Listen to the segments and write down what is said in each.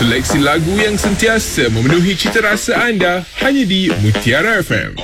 Seleksi lagu yang sentiasa memenuhi cita rasa anda hanya di Mutiara FM.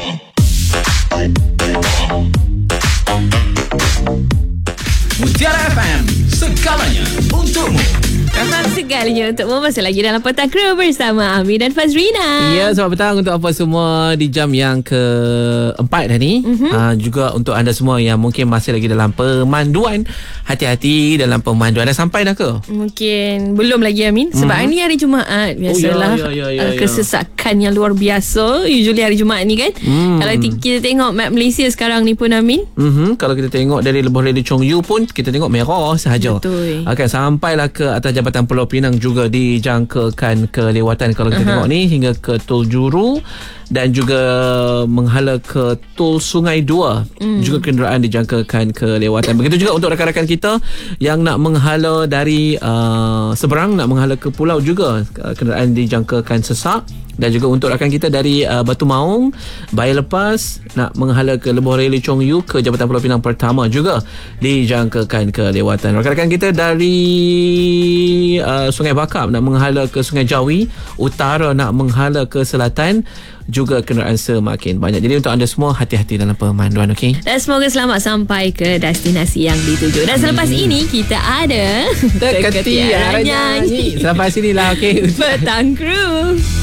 Mutiara FM, segalanya untukmu. Segalanya untukmu. Masih lagi dalam Petang Kru bersama Ami dan Fazrina. Ya, selamat petang untuk apa semua di jam yang keempat dah ni. Juga untuk anda semua yang mungkin masih lagi dalam pemanduan. Hati-hati dalam pemanduan. Dah sampai dah ke? Mungkin belum lagi, Amin. Sebab hari ni hari Jumaat. Biasalah kesesakan yang luar biasa. Usually hari Jumaat ni kan. Kalau kita tengok map Malaysia sekarang ni pun, Amin. Kalau kita tengok dari Lebuh Reli Chong Yu pun, kita tengok merah sahaja. Betul. Akan sampailah ke atas Jabatan Pulau Pinang juga dijangkakan kelewatan kalau kita tengok ni hingga ke Tol Juru dan juga menghala ke Tol Sungai Dua. Juga kenderaan dijangkakan kelewatan. Begitu juga untuk rakan-rakan kita yang nak menghala dari seberang, nak menghala ke pulau juga, kenderaan dijangkakan sesak. Dan juga untuk rakan kita dari Batu Maung, Bayar Lepas, nak menghala ke Lebuh Reli Chong Yu ke Jabatan Pulau Pinang Pertama juga dijangkakan kelewatan. Rakan-rakan kita dari Sungai Bakap nak menghala ke Sungai Jawi Utara, nak menghala ke selatan, juga kenderaan semakin banyak. Jadi untuk anda semua, hati-hati dalam pemanduan, okey? Dan semoga selamat sampai ke destinasi yang dituju. Dan selepas ini kita ada Teka-tiara nyanyi. Sampai sinilah, okey? Petang Kru.